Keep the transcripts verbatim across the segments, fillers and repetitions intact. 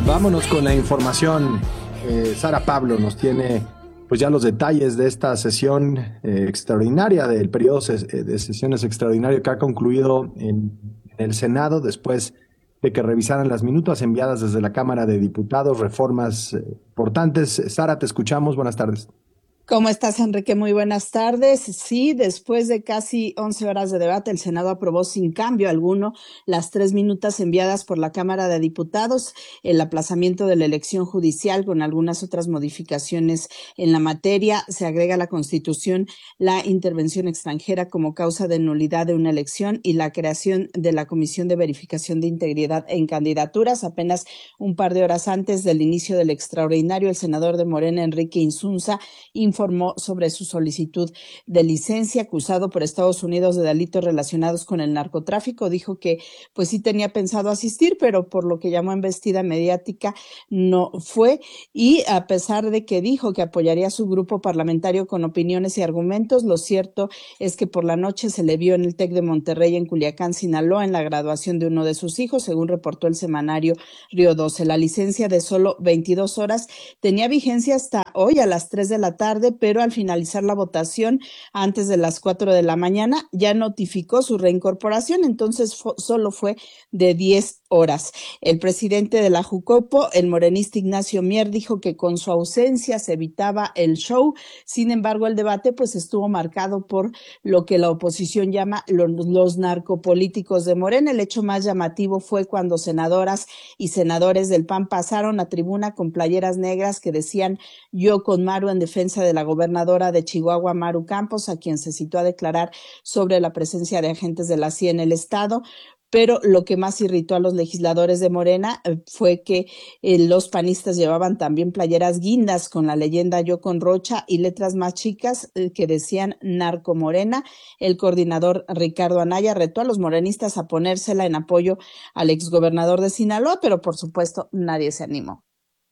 Vámonos con la información. Eh, Sara Pablo nos tiene pues ya los detalles de esta sesión eh, extraordinaria, del periodo ses de sesiones extraordinario que ha concluido en, en el Senado después de que revisaran las minutas enviadas desde la Cámara de Diputados, reformas eh, importantes. Sara, te escuchamos. Buenas tardes. ¿Cómo estás, Enrique? Muy buenas tardes. Sí, después de casi once horas de debate, el Senado aprobó sin cambio alguno las tres minutas enviadas por la Cámara de Diputados, el aplazamiento de la elección judicial con algunas otras modificaciones en la materia. Se agrega a la Constitución la intervención extranjera como causa de nulidad de una elección y la creación de la Comisión de Verificación de Integridad en Candidaturas. Apenas un par de horas antes del inicio del extraordinario, el senador de Morena, Enrique Insunza, informó sobre su solicitud de licencia, acusado por Estados Unidos de delitos relacionados con el narcotráfico. Dijo que pues sí tenía pensado asistir, pero por lo que llamó embestida mediática no fue, y a pesar de que dijo que apoyaría a su grupo parlamentario con opiniones y argumentos, lo cierto es que por la noche se le vio en el TEC de Monterrey, en Culiacán, Sinaloa, en la graduación de uno de sus hijos, según reportó el semanario Río doce. La licencia de solo veintidós horas tenía vigencia hasta hoy a las tres de la tarde, pero al finalizar la votación antes de las cuatro de la mañana ya notificó su reincorporación, entonces fue, solo fue de diez horas. El presidente de la Jucopo, el morenista Ignacio Mier, dijo que con su ausencia se evitaba el show. Sin embargo, el debate pues estuvo marcado por lo que la oposición llama los, los narcopolíticos de Morena. El hecho más llamativo fue cuando senadoras y senadores del P A N pasaron a tribuna con playeras negras que decían "Yo con Maru", en defensa de la gobernadora de Chihuahua, Maru Campos, a quien se citó a declarar sobre la presencia de agentes de la C I E en el estado. Pero lo que más irritó a los legisladores de Morena eh, fue que eh, los panistas llevaban también playeras guindas con la leyenda "Yo con Rocha" y letras más chicas eh, que decían "Narco Morena". El coordinador Ricardo Anaya retó a los morenistas a ponérsela en apoyo al exgobernador de Sinaloa, pero por supuesto nadie se animó.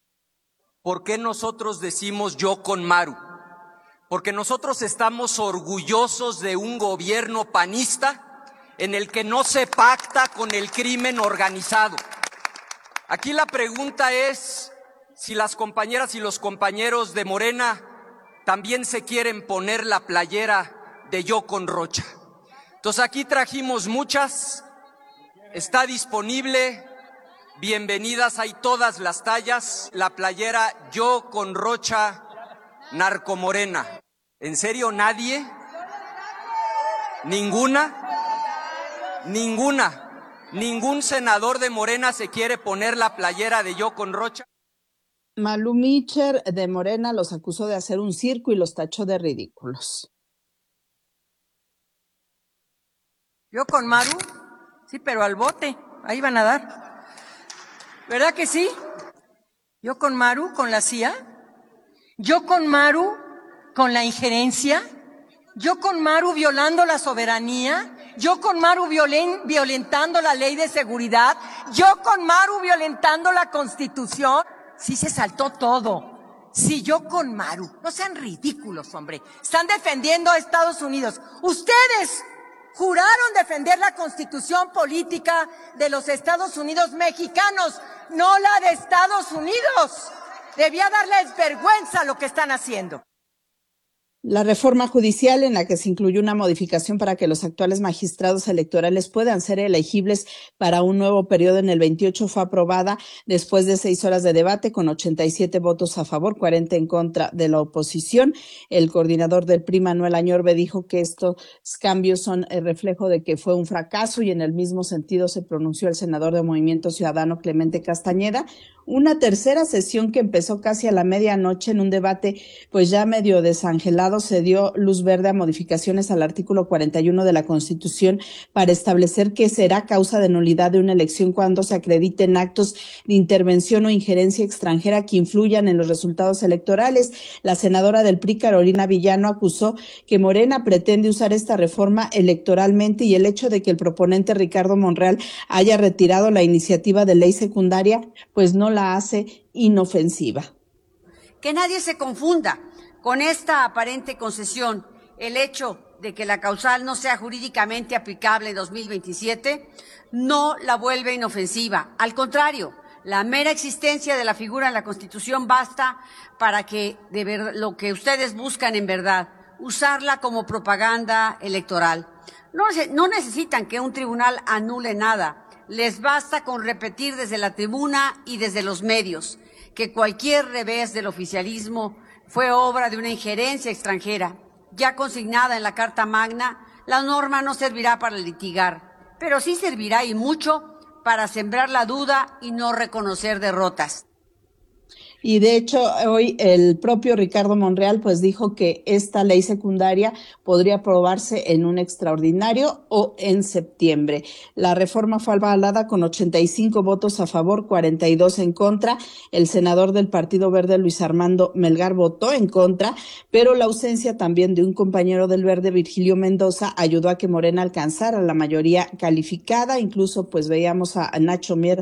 ¿Por qué nosotros decimos "Yo con Maru"? Porque nosotros estamos orgullosos de un gobierno panista en el que no se pacta con el crimen organizado. Aquí la pregunta es si las compañeras y los compañeros de Morena también se quieren poner la playera de "Yo con Rocha". Entonces aquí trajimos muchas, está disponible, bienvenidas, hay todas las tallas, la playera "Yo con Rocha Narcomorena". ¿En serio nadie? ¿Ninguna? Ninguna, ningún senador de Morena se quiere poner la playera de "Yo con Rocha". Malú Micher de Morena los acusó de hacer un circo y los tachó de ridículos. ¿Yo con Maru? Sí, pero al bote, ahí van a dar. ¿Verdad que sí? ¿Yo con Maru, con la C I A? ¿Yo con Maru, con la injerencia? ¿Yo con Maru violando la soberanía? ¿Yo con Maru violen, violentando la ley de seguridad? ¿Yo con Maru violentando la Constitución? Sí se saltó todo. Sí, yo con Maru. No sean ridículos, hombre. Están defendiendo a Estados Unidos. Ustedes juraron defender la Constitución política de los Estados Unidos mexicanos, no la de Estados Unidos. Debía darles vergüenza lo que están haciendo. La reforma judicial, en la que se incluyó una modificación para que los actuales magistrados electorales puedan ser elegibles para un nuevo periodo en el veintiocho, fue aprobada después de seis horas de debate con ochenta y siete votos a favor, cuarenta en contra de la oposición. El coordinador del P R I, Manuel Añorbe, dijo que estos cambios son el reflejo de que fue un fracaso, y en el mismo sentido se pronunció el senador de Movimiento Ciudadano, Clemente Castañeda. Una tercera sesión que empezó casi a la medianoche en un debate pues ya medio desangelado, se dio luz verde a modificaciones al artículo cuarenta y uno de la Constitución para establecer que será causa de nulidad de una elección cuando se acrediten actos de intervención o injerencia extranjera que influyan en los resultados electorales. La senadora del P R I, Carolina Villano, acusó que Morena pretende usar esta reforma electoralmente, y el hecho de que el proponente Ricardo Monreal haya retirado la iniciativa de ley secundaria pues no la hace inofensiva. Que nadie se confunda con esta aparente concesión. El hecho de que la causal no sea jurídicamente aplicable en dos mil veintisiete no la vuelve inofensiva. Al contrario, La mera existencia de la figura en la Constitución basta para que de ver, lo que ustedes buscan en verdad, usarla como propaganda electoral. No, no necesitan que un tribunal anule nada. Les basta con repetir desde la tribuna y desde los medios que cualquier revés del oficialismo fue obra de una injerencia extranjera. Ya consignada en la Carta Magna, la norma no servirá para litigar, pero sí servirá y mucho para sembrar la duda y no reconocer derrotas. Y de hecho, hoy el propio Ricardo Monreal pues dijo que esta ley secundaria podría aprobarse en un extraordinario o en septiembre. La reforma fue avalada con ochenta y cinco votos a favor, cuarenta y dos en contra. El senador del Partido Verde, Luis Armando Melgar, votó en contra, pero la ausencia también de un compañero del Verde, Virgilio Mendoza, ayudó a que Morena alcanzara la mayoría calificada. Incluso pues veíamos a Nacho Mier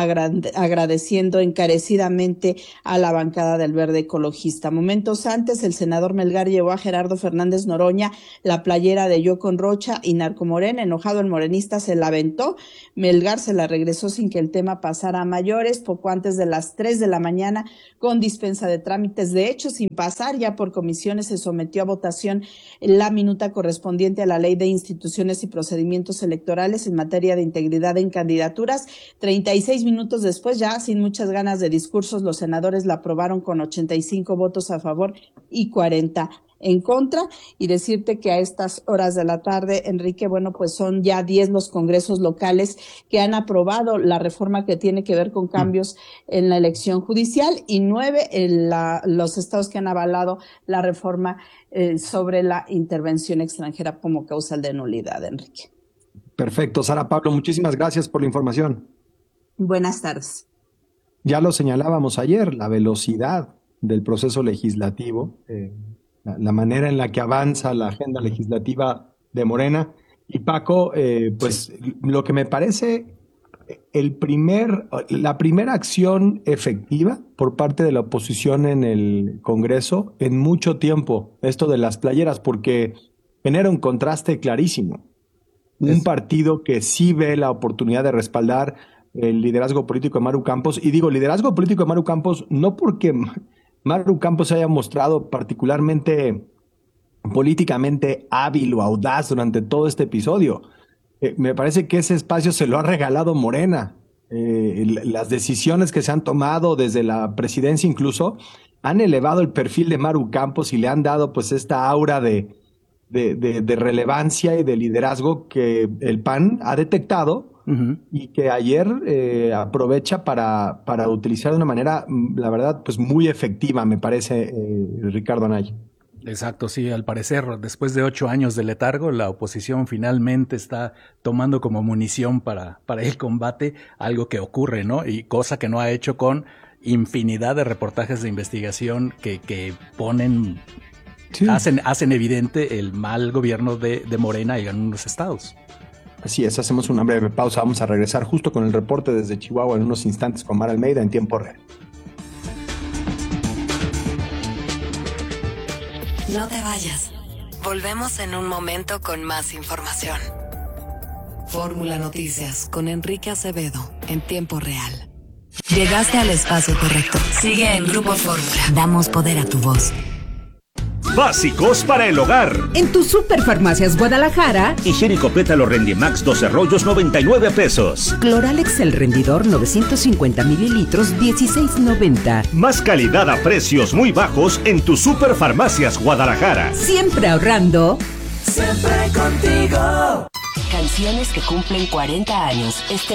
agradeciendo encarecidamente a la bancada del Verde Ecologista. Momentos antes, el senador Melgar llevó a Gerardo Fernández Noroña la playera de Yo con Rocha y Narcomorena. Enojado, el morenista se la aventó. Melgar se la regresó sin que el tema pasara a mayores, poco antes de las tres de la mañana, con dispensa de trámites. De hecho, sin pasar ya por comisiones, se sometió a votación la minuta correspondiente a la Ley de Instituciones y Procedimientos Electorales en materia de integridad en candidaturas. treinta y seis minutos después, ya sin muchas ganas de discursos, los senadores la aprobaron con ochenta y cinco votos a favor y cuarenta en contra. Y decirte que a estas horas de la tarde, Enrique, bueno, pues son ya diez los congresos locales que han aprobado la reforma que tiene que ver con cambios en la elección judicial y nueve en la, los estados que han avalado la reforma eh, sobre la intervención extranjera como causal de nulidad, Enrique. Perfecto, Sara Pablo, muchísimas gracias por la información. Buenas tardes. Ya lo señalábamos ayer, la velocidad del proceso legislativo, eh, la, la manera en la que avanza la agenda legislativa de Morena. Y Paco, eh, pues sí, lo que me parece el primer, la primera acción efectiva por parte de la oposición en el Congreso en mucho tiempo, esto de las playeras, porque genera un contraste clarísimo. Es... Un partido que sí ve la oportunidad de respaldar el liderazgo político de Maru Campos, y digo liderazgo político de Maru Campos no porque Maru Campos se haya mostrado particularmente políticamente hábil o audaz durante todo este episodio. Eh, me parece que ese espacio se lo ha regalado Morena. Eh, las decisiones que se han tomado desde la presidencia incluso han elevado el perfil de Maru Campos y le han dado pues esta aura de, de, de, de relevancia y de liderazgo que el P A N ha detectado. Uh-huh. Y que ayer eh, aprovecha para, para utilizar de una manera, la verdad, pues muy efectiva, me parece, eh, Ricardo Anaya. Exacto, sí, al parecer, después de ocho años de letargo, la oposición finalmente está tomando como munición para, para el combate algo que ocurre, ¿no? Y cosa que no ha hecho con infinidad de reportajes de investigación que, que ponen, sí. hacen, hacen evidente el mal gobierno de, de Morena en algunos estados. Así es, hacemos una breve pausa, vamos a regresar justo con el reporte desde Chihuahua en unos instantes con Mara Almeida en tiempo real. No te vayas, volvemos en un momento con más información. Fórmula Noticias con Enrique Acevedo en tiempo real. Llegaste al espacio correcto. Sigue en Grupo Fórmula. Damos poder a tu voz. Básicos para el hogar. En tu Superfarmacias Guadalajara. Higiénico Pétalo Rendimax doce rollos, noventa y nueve pesos. Cloralex el rendidor novecientos cincuenta mililitros, dieciséis noventa. Más calidad a precios muy bajos en tu Superfarmacias Guadalajara. Siempre ahorrando. Siempre contigo. Canciones que cumplen cuarenta años este